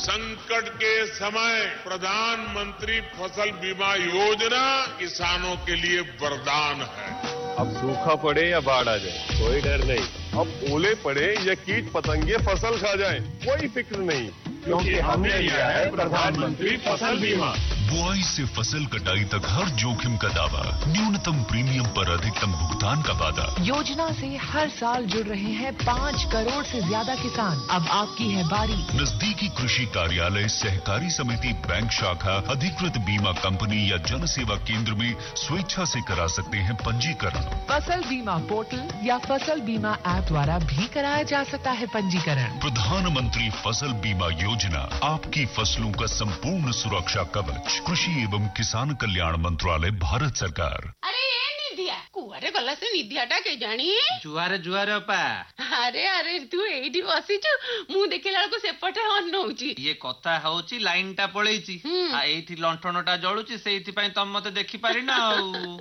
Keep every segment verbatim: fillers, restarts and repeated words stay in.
संकट के समय प्रधानमंत्री फसल बीमा योजना किसानों के लिए वरदान है। अब सूखा पड़े या बाढ़ आ जाए कोई डर नहीं, अब ओले पड़े या कीट पतंगे फसल खा जाए कोई फिक्र नहीं, क्योंकि हमने लिया है प्रधानमंत्री फसल बीमा। बुआई से फसल कटाई तक हर जोखिम का दावा, न्यूनतम प्रीमियम पर अधिकतम भुगतान का वादा। योजना से हर साल जुड़ रहे हैं पाँच करोड़ से ज्यादा किसान। अब आपकी है बारी। नजदीकी कृषि कार्यालय, सहकारी समिति, बैंक शाखा, अधिकृत बीमा कंपनी या जन सेवा केंद्र में स्वेच्छा से करा सकते हैं पंजीकरण। फसल बीमा पोर्टल या फसल बीमा ऐप द्वारा भी कराया जा सकता है पंजीकरण। प्रधानमंत्री फसल बीमा योजना, आपकी फसलों का संपूर्ण सुरक्षा कवच। कृषि एवं किसान कल्याण मंत्रालय, भारत सरकार। अरे ये निधिया कुआरे गला से निधियाटा के जानी जुआरे जुआरे अपा। अरे अरे तू एठी बसिଛୁ ମୁଁ ଦେଖିଲା ବେଳକୁ ସେପଟେ ଅନ୍ନ ହଉଛି। ये कथा होची लाइन टा पळेइची आ एठी लंठनटा जळुची सेइथि पई तम मते देखि पारि ना आउ।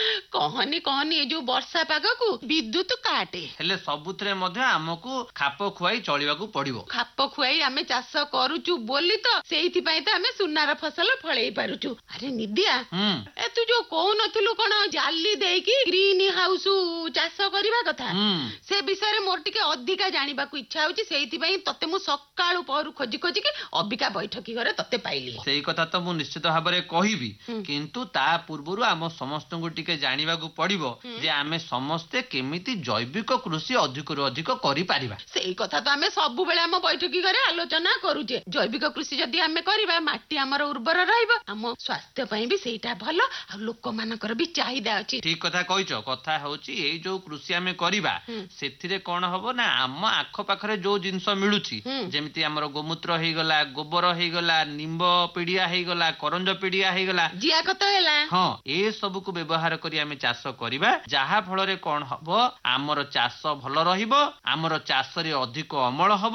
कहनी कहनी ए जो वर्षा पागକୁ विद्युत काटे हेले सबुतरे मध्ये हमकु खाप खुआई चलिबाकू पड़िबो। खाप खुआई आमे चाष करूचु बोली तो सेइथि पई त आमे सुनार फसल फळेई पारुचु। अरे निधिया ए तू जो कहू नथिलु कोन जाली देकी ग्रीन हाउस चाष करिबा कथा से विषय रे मोर टिके अधिका जानिबाकू इच्छा होची, सेइथि पई तते मु सकाळू पहरु खोजी खोजी के अबिका बैठकी घरे तते पाइली। सेई कथा त मु निश्चित भाबरे कहिबी, किंतु ता पूर्वरु आम समस्तंगु टिके जानिबाकू पड़िबो जे आमे समस्ते केमिति जैविक कृषि अधिकरु अधिक करि पारिबा। सेई कथा त आमे सब बेले आम बैठकी घरे आलोचना करूचे। जैविक कृषि जदि आमे करिबा माटी हमर उर्वर रहइबो, आम स्वास्थ्य पई भी सेइटा भलो आ लोक मानकर भी चाहिदा अछि। ठीक कथा कहिचो। कथा होची एई जो कृषि आमे करिबा सेथिरे कोन हबो ना आम आखो पाखरे जो जिंस मिलुची जेमिति हमर गोमूत्र हेई गला, गोबर हेई गला, निंब पिडिया हेई गला, करंज पिडिया हेई गला, जिया कत हैला हां ए सब को व्यवहार करी आमे चाष करिबा, जहा फल रे कोन हबो हमर चाष भलो रहिबो, हमर चाष रे अधिक अमल हबो।